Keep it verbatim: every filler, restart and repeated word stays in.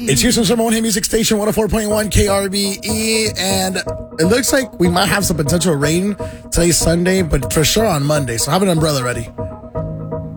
It's Houston's number one hit music station, one oh four point one K R B E, and it looks like we might have some potential rain today, Sunday, but for sure on Monday, so have an umbrella ready.